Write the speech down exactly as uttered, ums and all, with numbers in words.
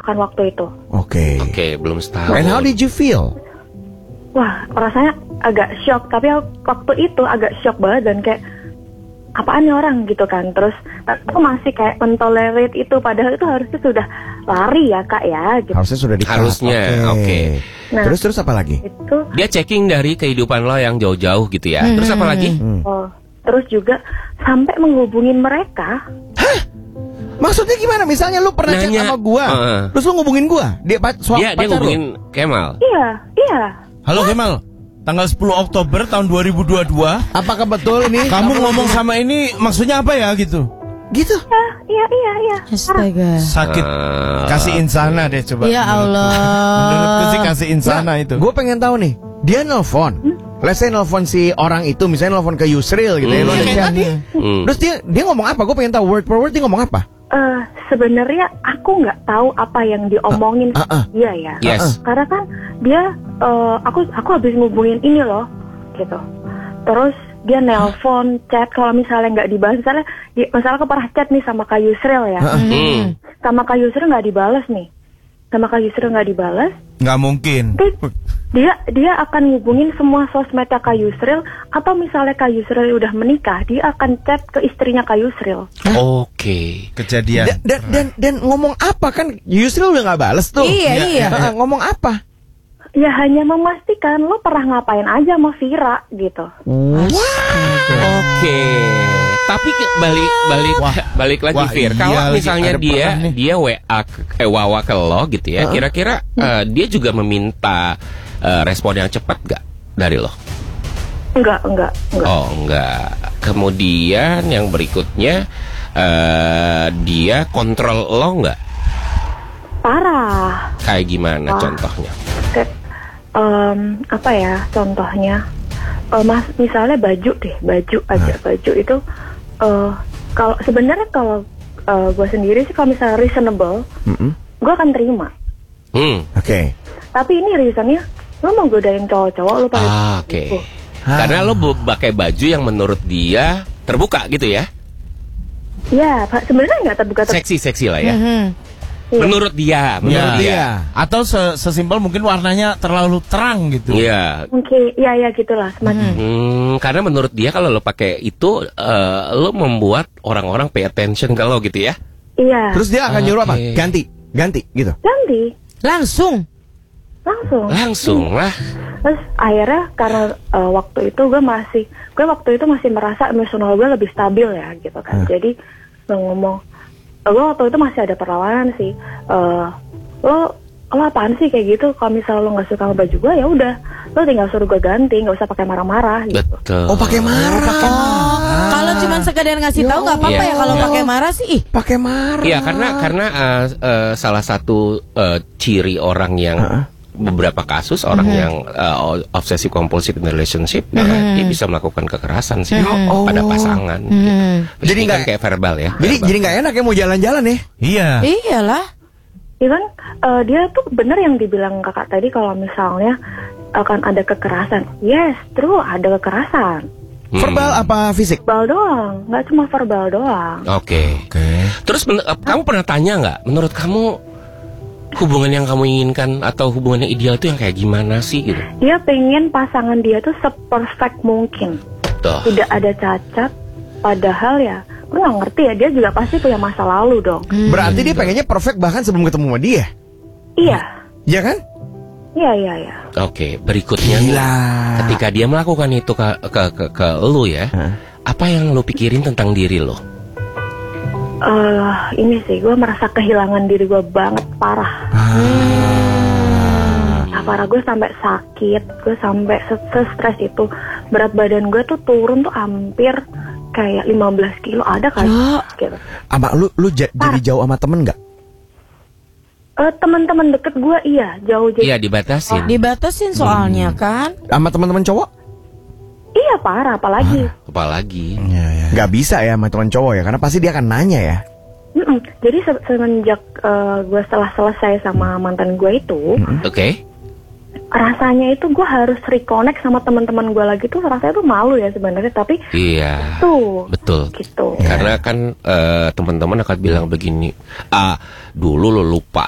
kan waktu itu. Oke. Oke, okay, belum setahun. And how did you feel? Wah, rasanya agak shock. Tapi waktu itu agak shock banget dan kayak apaan nih orang gitu kan. Terus aku masih kayak mentolerate itu, padahal itu harusnya sudah lari ya kak ya. Gitu. Harusnya sudah di Harusnya, oke. Okay. Nah, terus terus apa lagi? Itu. Dia checking dari kehidupan lo yang jauh-jauh gitu ya. Hmm. Terus apa lagi? Hmm. Oh, terus juga sampai menghubungin mereka. Hah? Maksudnya gimana? Misalnya lu pernah chat sama gua, uh. terus lu ngubungin gua, dia pa- soal dia, pacar dia ngubungin lu? Kemal. Iya, iya. Halo Kemal, tanggal sepuluh Oktober tahun dua ribu dua puluh dua. Apakah betul ini? Kamu ngomong sama ini maksudnya apa ya gitu? Gitu? Ya, iya, iya, iya. Astaga. Sakit. Uh, kasih insana deh coba. Ya Allah. Menurutku sih kasih insana nah, itu. Gue pengen tahu nih, dia nelfon. Hmm? Let's say nelfon si orang itu, misalnya nelfon ke Yusril gitu hmm. ya, lo ada chat. Hmm. Terus dia dia ngomong apa? Gue pengen tahu word per word dia ngomong apa? Uh, sebenarnya aku nggak tahu apa yang diomongin uh, uh, uh. dia ya. Yes. Uh, uh. Karena kan dia, uh, aku aku habis ngubungin ini loh, gitu. Terus dia nelpon, chat, kalau misalnya nggak dibalas, misalnya, di, misalnya aku pernah chat nih sama Kak Yusril ya, uh, uh. Hmm. sama Kak Yusril nggak dibalas nih, sama Kak Yusril nggak dibalas, nggak mungkin. Dia dia akan ngubungin semua sosmednya Kak Yusril, atau misalnya Kak Yusril udah menikah, dia akan chat ke istrinya Kak Yusril. Oke. Okay. Kejadian. Dan, dan dan dan ngomong apa kan? Yusril udah nggak balas tuh. Iya ya, iya. ya, ngomong apa? Ya hanya memastikan lo pernah ngapain aja sama Vira gitu. Wow. Oke. Okay. Tapi balik balik Wah. balik lagi Wah, Fir. iya, Kalau lagi misalnya ada dia pernah nih. dia W A eh, wawa ke lo gitu ya. Uh-huh. Kira-kira uh, dia juga meminta uh, respon yang cepat gak dari lo? Enggak, enggak, enggak. Oh, enggak. Kemudian yang berikutnya uh, dia kontrol lo enggak? Parah. Kayak gimana Wah. contohnya? Kayak um, apa ya contohnya? Uh, mas, misalnya baju deh, baju aja Nah. baju itu. Uh, kalau sebenarnya kalau uh, gue sendiri sih kalau misalnya reasonable, Mm-mm. gue akan terima. Hmm. Oke. Okay. Tapi ini reasonnya lo mau godain cowok-cowok lo pada Ah, oke. gitu. Ah. Karena lo bu- pakai baju yang menurut dia terbuka gitu ya? Ya, Pak, sebenarnya nggak terbuka terbuka. Seksi-seksi lah ya. Mhm. Iya. Menurut dia, menurut Ya. dia. Iya. Atau se- sesimpel mungkin warnanya terlalu terang gitu. Iya. Mungkin, ya ya gitulah semacam. Hmm, karena menurut dia kalau lo pakai itu, eh, lo membuat orang-orang pay attention ke lo gitu ya? Iya. Terus dia akan nyuruh apa? Oke. Ganti, ganti gitu. Ganti Langsung. langsung. Langsung lah. Terus akhirnya karena uh, waktu itu gue masih, gue waktu itu masih merasa emosional gue lebih stabil ya gitu kan. Hmm. Jadi gue ngomong, uh, gue waktu itu masih ada perlawanan sih. Uh, lo lo apaan sih kayak gitu? Kalau misalnya lo nggak suka sama baju gue ya udah, lo tinggal suruh gue ganti, nggak usah pakai marah-marah gitu. Betul. Oh, pakai marah. Oh, kalau cuma sekadar ngasih tahu nggak apa-apa Iya. ya kalau Iya. pakai marah sih. Ih. Pakai marah. Iya, karena karena uh, uh, salah satu uh, ciri orang yang Uh-uh. beberapa kasus orang Mhm. yang uh, obsessive compulsive in relationship ya, Mhm. dia bisa melakukan kekerasan sih Mhm. pada Oh. pasangan. Mhm. Gitu. Jadi Jadi nggak- kan kayak verbal ya. Jadi verbal. jadi nggak enak ya mau jalan-jalan ya? Iya. Iyalah. Even uh, dia tuh bener yang dibilang kakak tadi kalau misalnya akan ada kekerasan. Yes, true ada kekerasan. Hmm. Verbal apa fisik? Verbal doang, nggak cuma verbal doang. Oke. Oke. Terus men- uh, kamu pernah tanya nggak? Menurut kamu hubungan yang kamu inginkan atau hubungan yang ideal itu yang kayak gimana sih gitu? Dia pengen pasangan dia tuh seperfect mungkin, Tuh. tidak ada cacat. Padahal ya, gue nggak ngerti ya. Dia juga pasti punya masa lalu dong. Berarti dia pengennya perfect bahkan sebelum ketemu sama dia. Iya, Iya kan? iya, iya, iya. Oke, berikutnya nih, Gila. ketika dia melakukan itu ke ke ke, ke lu ya, Hah? apa yang lu pikirin tentang diri lo? Eh, ini sih, gue merasa kehilangan diri gue banget parah. Nah, parah gue sampai sakit, gue sampai stres itu. Berat badan gue tuh turun tuh hampir kayak lima belas kilo ada kali. Ya. Gitu. Ama lu lu ja- jadi jauh sama temen nggak? Eh, teman-teman deket gue iya jauh jadi. Iya, dibatasin. Dibatasin soalnya kan. Sama teman-teman cowok? Iya parah, apalagi. Apalagi. Iya, iya. Nggak bisa ya sama teman cowok ya, karena pasti dia akan nanya ya. Mm-mm. Jadi se- semenjak eh, gue setelah selesai sama mantan gue itu, Oke. rasanya itu gue harus reconnect sama teman-teman gue lagi tuh rasanya tuh malu ya sebenarnya, tapi Iya. tuh Betul. gitu. Karena kan eh, teman-teman akan bilang begini, ah dulu lo lupa